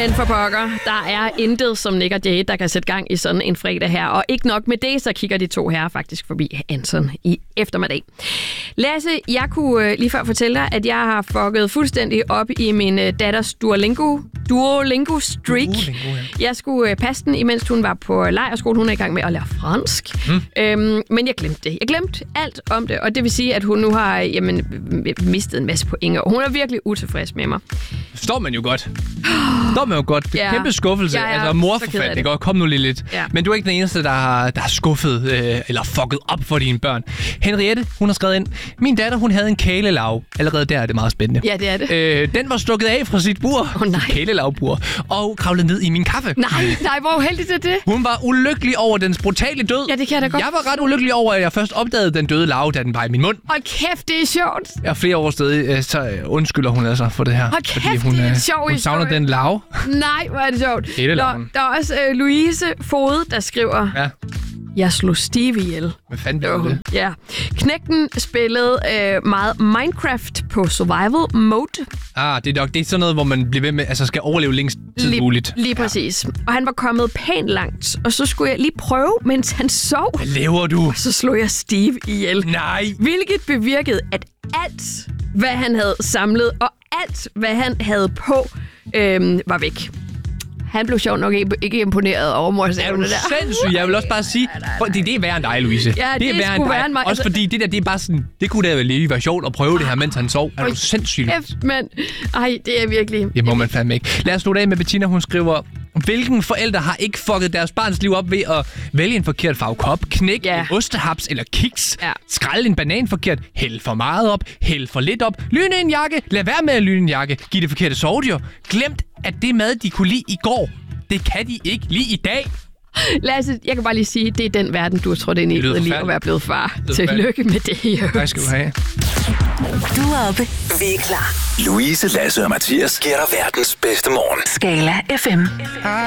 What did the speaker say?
Men for pokker, der er intet som Nick og Jay, der kan sætte gang i sådan en fredag her. Og ikke nok med det, så kigger de to herrer faktisk forbi Anson i eftermiddag. Lasse, jeg kunne lige før fortælle dig, at jeg har fucket fuldstændig op i min datters Duolingo-streak. Jeg skulle passe den, imens hun var på lejrskole. Hun er i gang med at lære fransk. Men jeg glemte det. Jeg glemte alt om det, og det vil sige, at hun nu har mistet en masse point, og hun er virkelig utilfreds med mig. Står man jo godt. Ja. Kæmpe skuffelse. Altså morforfald. Det går. Kom nu lige lidt. Ja. Men du er ikke den eneste, der har skuffet eller fucket op for dine børn. Henriette, hun har skrevet ind. Min datter, hun havde en kælelav. Allerede der er det meget spændende. Ja, det er det. Den var stukket af fra sit bur. Kælelavbur. Og kravlede ned i min kaffe. Nej, hvor uheldigt er det? Hun var ulykkelig over dens brutale død. Ja, det kan jeg da godt. Jeg var ret ulykkelig over, at jeg først opdagede den døde larve, da den var i min mund. Hold kæft, det er sjovt. Ja, flere år stadig, så undskylder hun altså for det her. Hold kæft, det er en sjov hun savner den larve. Nej, hvor er det sjovt. Der er også Louise Fode, der skriver... Ja. Jeg slog Steve ihjel. Hvad fanden blev det? Ja. Knægten spillede meget Minecraft på survival mode. Det er sådan noget, hvor man bliver ved med, altså skal overleve længst tid muligt. Lige præcis. Og han var kommet pænt langt, og så skulle jeg lige prøve, mens han sov. Hvad laver du? Og så slog jeg Steve ihjel. Nej! Hvilket bevirkede, at alt, hvad han havde samlet, og alt, hvad han havde på, var væk. Han blev sjovt nok ikke imponeret over morsavene der. Er du sindssyg? Jeg vil også bare sige, det er værre end dig, Louise. Ja, det er værre end mig. Også fordi det der, det er bare sådan, det kunne da lige være sjovt at prøve det her, mens han sov. Er du sindssyg? Men, det er virkelig... Det må man fandme ikke. Lad os slutte af med Bettina, hun skriver... Hvilken forældre har ikke fucket deres barns liv op ved at vælge en forkert farve kop, knække en ostehaps eller kiks, skralde en banan forkert, hælde for meget op, hælde for lidt op, lyne en jakke, lad være med at lyne en jakke, give det forkerte sovedyr, glemt at det mad, de kunne lide i går, det kan de ikke lige i dag. Lasse, jeg kan bare lige sige, det er den verden, du har trådt ind i lige at være blevet far. Tillykke med det. Hvad skal du have? Du er oppe. Vi er klar. Louise, Lasse og Mathias giver dig verdens bedste morgen. Skala FM.